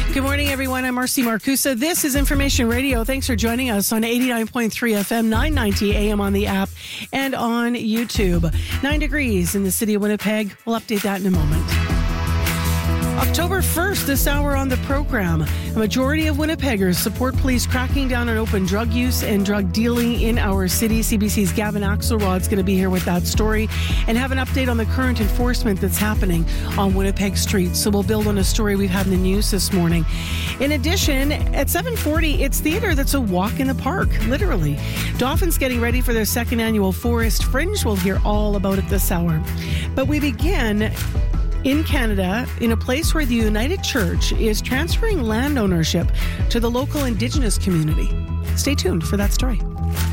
Good morning, everyone. I'm Marcy Marcusa. This is Information Radio. Thanks for joining us on 89.3 FM, 990 AM on the app, and on YouTube. 9 degrees in the city of Winnipeg. We'll update that in a moment. October 1st, this hour on the program. A majority of Winnipeggers support police cracking down on open drug use and drug dealing in our city. CBC's Gavin Axelrod's going to be here with that story and have an update on the current enforcement that's happening on Winnipeg streets. So we'll build on a story we've had in the news this morning. In addition, at 7:40, it's theater that's a walk in the park, literally. Doffin's getting ready for their second annual Forest Fringe. We'll hear all about it this hour. But we begin in Canada, in a place where the United Church is transferring land ownership to the local Indigenous community. Stay tuned for that story.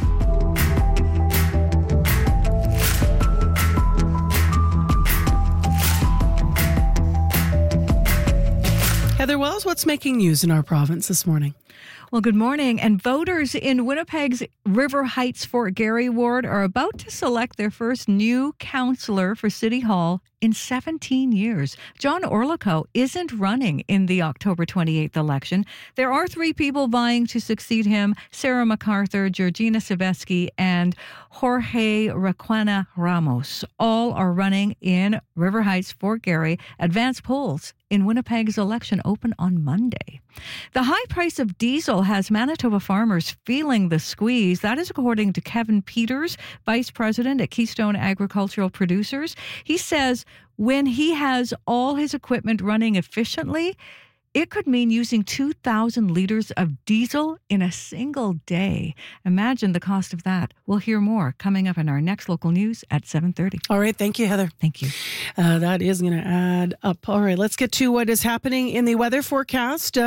Heather Wells, what's making news in our province this morning? Well, good morning. And voters in Winnipeg's River Heights Fort Garry ward are about to select their first new councillor for City Hall in 17 years. John Orlikow isn't running in the October 28th election. There are 3 people vying to succeed him: Sarah MacArthur, Georgina Saveski, and Jorge Requena Ramos. All are running in River Heights Fort Garry. Advance polls in Winnipeg's election open on Monday. The high price of diesel has Manitoba farmers feeling the squeeze. That is according to Kevin Peters, Vice President at Keystone Agricultural Producers. He says when he has all his equipment running efficiently, it could mean using 2,000 liters of diesel in a single day. Imagine the cost of that. We'll hear more coming up in our next local news at 7:30. All right. Thank you, Heather. Thank you. That is going to add up. All right. Let's get to what is happening in the weather forecast.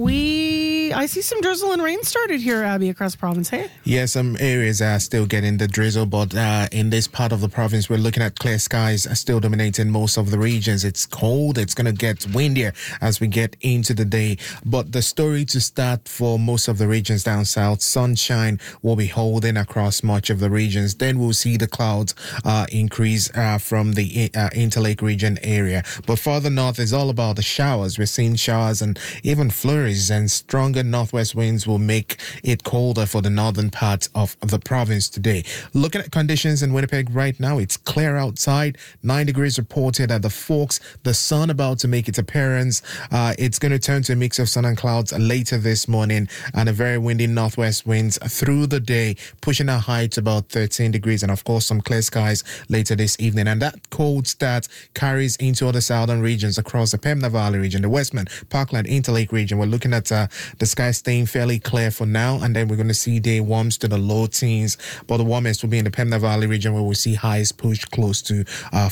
I see some drizzle and rain started here, Abby, across the province. Hey? Yeah, some areas are still getting the drizzle, but in this part of the province, we're looking at clear skies still dominating most of the regions. It's cold. It's going to get windier as we get into the day. But the story to start for most of the regions down south, sunshine will be holding across much of the regions. Then we'll see the clouds increase from the Interlake region area. But further north is all about the showers. We're seeing showers and even flurries, and stronger northwest winds will make it colder for the northern parts of the province today. Looking at conditions in Winnipeg right now, it's clear outside. 9 degrees reported at the Forks. The sun about to make its appearance. It's going to turn to a mix of sun and clouds later this morning, and a very windy northwest winds through the day, pushing our high to about 13 degrees, and of course some clear skies later this evening. And that cold start carries into other southern regions across the Pembina Valley region, the Westman, Parkland, Interlake region. We're looking at the sky staying fairly clear for now, and then we're going to see day warms to the low teens, but the warmest will be in the Pembina Valley region, where we'll see highs push close to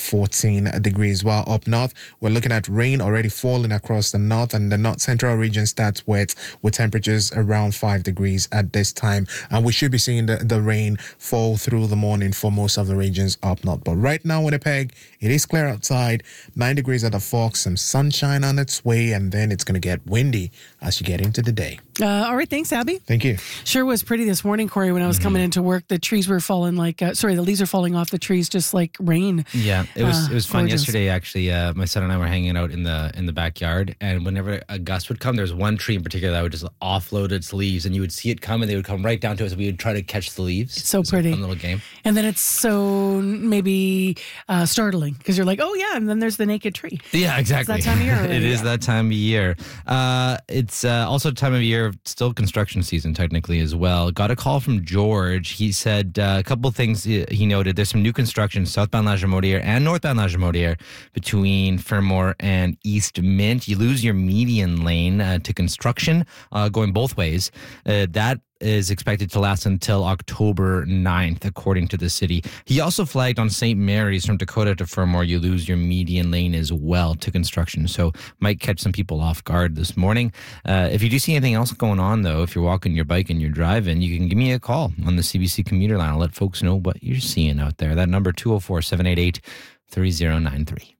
14 degrees. While up north, we're looking at rain already falling across the north, and the north central region starts wet with temperatures around 5 degrees at this time, and we should be seeing the rain fall through the morning for most of the regions up north. But right now, Winnipeg, it is clear outside. 9 degrees at the Forks, some sunshine on its way, and then it's going to get windy as you get into the day. All right. Thanks, Abby. Thank you. Sure was pretty this morning, Corey, when I was coming into work. The trees were falling the leaves are falling off the trees just like rain. Yeah, it was fun gorgeous. yesterday, actually. My son and I were hanging out in the backyard, and whenever a gust would come, there was one tree in particular that would just offload its leaves, and you would see it come, and they would come right down to us, and we would try to catch the leaves. It's so pretty. A fun little game. And then it's so maybe startling, because you're like, oh yeah, and then there's the naked tree. Yeah, exactly. It's that time of year already. It is that time of year. It's also time of year, still construction season technically as well. Got a call from George. He said a couple things he noted. There's some new construction southbound La Jamodière and northbound La Jamodière between Fermor and East Mint. You lose your median lane to construction going both ways. That is expected to last until October 9th, according to the city. He also flagged on St. Mary's from Dakota to Fermor, you lose your median lane as well to construction. So might catch some people off guard this morning. If you do see anything else going on, though, if you're walking your bike and you're driving, you can give me a call on the CBC commuter line. I'll let folks know what you're seeing out there. That number, 204-788-3093.